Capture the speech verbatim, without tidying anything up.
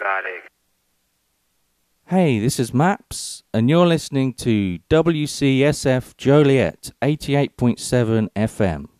everybody. Hey, this is Maps, and you're listening to W C S F Joliet eighty-eight point seven F M.